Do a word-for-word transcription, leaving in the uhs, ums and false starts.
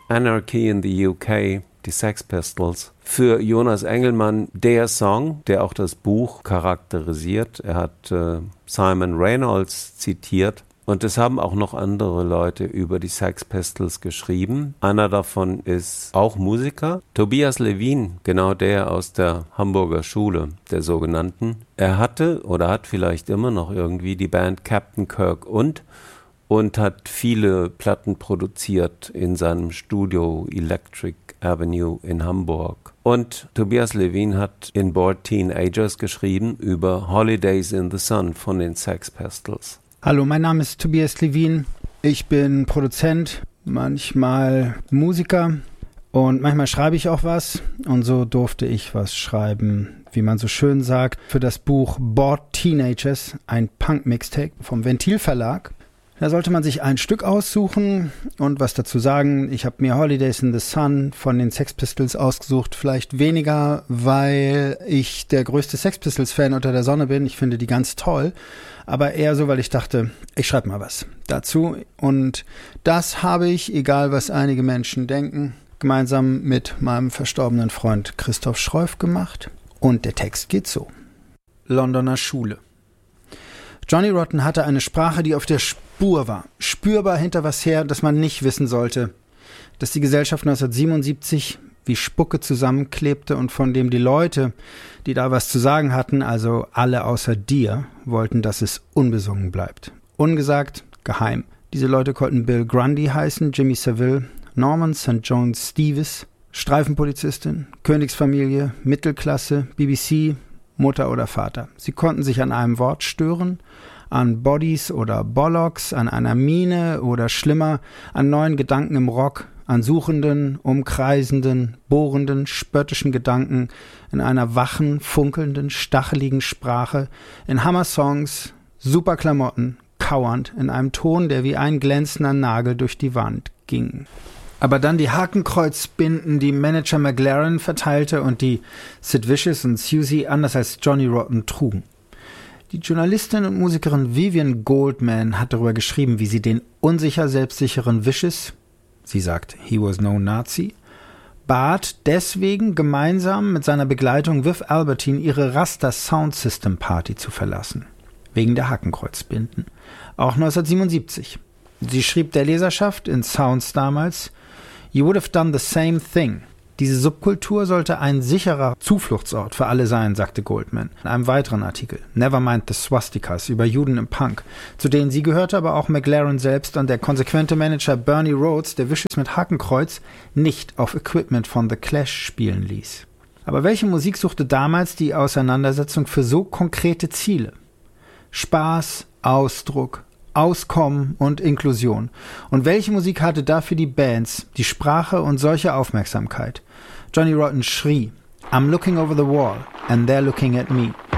Anarchy in the U K, die Sex Pistols. Für Jonas Engelmann der Song, der auch das Buch charakterisiert. Er hat äh, Simon Reynolds zitiert. Und es haben auch noch andere Leute über die Sex Pistols geschrieben. Einer davon ist auch Musiker, Tobias Levin, genau der aus der Hamburger Schule, der sogenannten. Er hatte oder hat vielleicht immer noch irgendwie die Band Captain Kirk und und hat viele Platten produziert in seinem Studio Electric Avenue in Hamburg. Und Tobias Levin hat in Bored Teenagers geschrieben über Holidays in the Sun von den Sex Pistols. Hallo, mein Name ist Tobias Levin. Ich bin Produzent, manchmal Musiker und manchmal schreibe ich auch was. Und so durfte ich was schreiben, wie man so schön sagt, für das Buch Bored Teenagers, ein Punk-Mixtape vom Ventil Verlag. Da sollte man sich ein Stück aussuchen und was dazu sagen. Ich habe mir Holidays in the Sun von den Sex Pistols ausgesucht. Vielleicht weniger, weil ich der größte Sex Pistols-Fan unter der Sonne bin. Ich finde die ganz toll. Aber eher so, weil ich dachte, ich schreibe mal was dazu. Und das habe ich, egal was einige Menschen denken, gemeinsam mit meinem verstorbenen Freund Christoph Schreuf gemacht. Und der Text geht so. Londoner Schule. Johnny Rotten hatte eine Sprache, die auf der Spur war, spürbar hinter was her, das man nicht wissen sollte, dass die Gesellschaft neunzehnhundertsiebenundsiebzig wie Spucke zusammenklebte und von dem die Leute, die da was zu sagen hatten, also alle außer dir, wollten, dass es unbesungen bleibt. Ungesagt, geheim. Diese Leute konnten Bill Grundy heißen, Jimmy Savile, Norman Sankt John Stevens, Streifenpolizistin, Königsfamilie, Mittelklasse, B B C, Mutter oder Vater. Sie konnten sich an einem Wort stören, an Bodies oder Bollocks, an einer Mine oder schlimmer, an neuen Gedanken im Rock, an suchenden, umkreisenden, bohrenden, spöttischen Gedanken, in einer wachen, funkelnden, stacheligen Sprache, in Hammer-Songs, super Klamotten, kauernd, in einem Ton, der wie ein glänzender Nagel durch die Wand ging. Aber dann die Hakenkreuzbinden, die Manager McLaren verteilte und die Sid Vicious und Susie anders als Johnny Rotten trugen. Die Journalistin und Musikerin Vivian Goldman hat darüber geschrieben, wie sie den unsicher selbstsicheren Vicious, sie sagt, he was no Nazi, bat deswegen gemeinsam mit seiner Begleitung Viv Albertine ihre Rasta Sound System Party zu verlassen. Wegen der Hakenkreuzbinden. Auch neunzehnhundertsiebenundsiebzig. Sie schrieb der Leserschaft in Sounds damals, "You would have done the same thing." Diese Subkultur sollte ein sicherer Zufluchtsort für alle sein, sagte Goldman. In einem weiteren Artikel, Nevermind the Swastikas, über Juden im Punk, zu denen sie gehörte aber auch McLaren selbst und der konsequente Manager Bernie Rhodes, der Vicious mit Hakenkreuz nicht auf Equipment von The Clash spielen ließ. Aber welche Musik suchte damals die Auseinandersetzung für so konkrete Ziele? Spaß, Ausdruck, Auskommen und Inklusion. Und welche Musik hatte dafür die Bands, die Sprache und solche Aufmerksamkeit? Johnny Rotten schrie, "I'm looking over the wall and they're looking at me."